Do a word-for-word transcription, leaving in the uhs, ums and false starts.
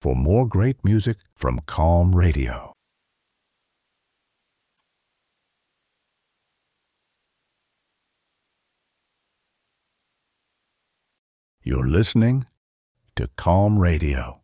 for more great music from Calm Radio. You're listening to Calm Radio.